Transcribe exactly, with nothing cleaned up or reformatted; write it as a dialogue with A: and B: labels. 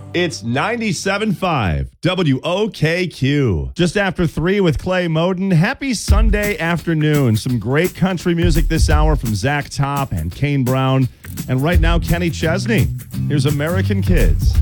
A: It's ninety-seven point five W O K Q. Just after three with Clay Moden. Happy Sunday afternoon. Some great country music this hour from Zach Top and Kane Brown. And right now, Kenny Chesney. Here's American Kids.